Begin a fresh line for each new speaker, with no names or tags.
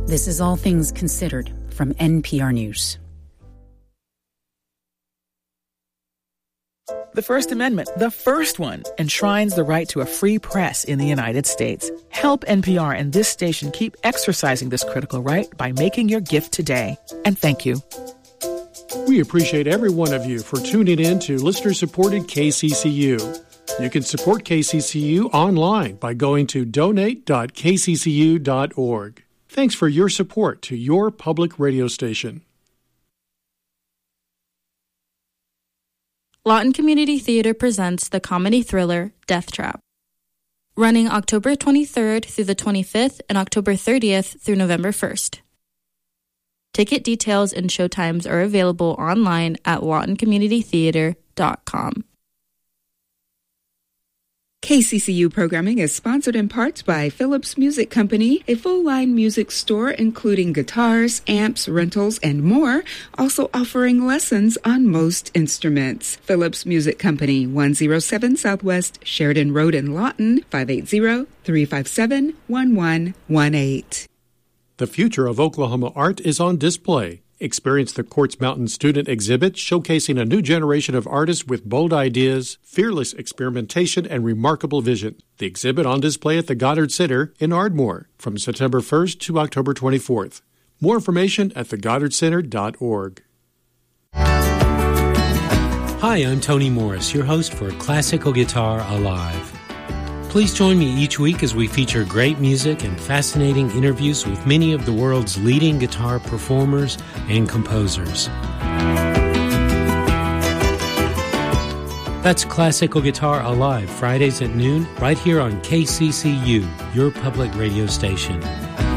This is All Things Considered from NPR News.
The First Amendment, the first one, enshrines the right to a free press in the United States. Help NPR and this station keep exercising this critical right by making your gift today. And thank you.
We appreciate every one of you for tuning in to listener-supported KCCU. You can support KCCU online by going to donate.kccu.org. Thanks for your support to your public radio station.
Lawton Community Theater presents the comedy thriller Death Trap. Running October 23rd through the 25th and October 30th through November 1st. Ticket details and showtimes are available online at lawtoncommunitytheater.com.
KCCU programming is sponsored in part by Phillips Music Company, a full-line music store including guitars, amps, rentals, and more, also offering lessons on most instruments. Phillips Music Company, 107 Southwest Sheridan Road in Lawton, 580-357-1118.
The future of Oklahoma art is on display. Experience the Quartz Mountain Student Exhibit showcasing a new generation of artists with bold ideas, fearless experimentation, and remarkable vision. The exhibit on display at the Goddard Center in Ardmore from September 1st to October 24th. More information at thegoddardcenter.org.
Hi, I'm Tony Morris, your host for Classical Guitar Alive. Please join me each week as we feature great music and fascinating interviews with many of the world's leading guitar performers and composers. That's Classical Guitar Alive, Fridays at noon, right here on KCCU, your public radio station.